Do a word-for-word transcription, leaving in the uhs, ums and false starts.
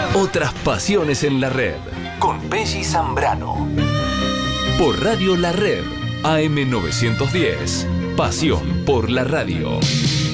Otras pasiones en la red. Con Belli Zambrano. Por Radio La Red. A M novecientos diez. Pasión por la radio.